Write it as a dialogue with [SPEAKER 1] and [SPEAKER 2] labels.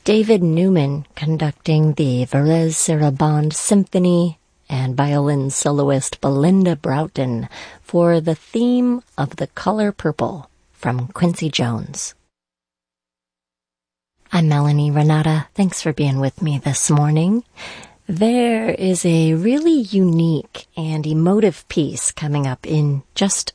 [SPEAKER 1] David Newman conducting the Varese Sarabande Symphony, and violin soloist Belinda Broughton for the theme of The Color Purple from Quincy Jones. I'm Melanie Renata. Thanks for being with me this morning. There is a really unique and emotive piece coming up in just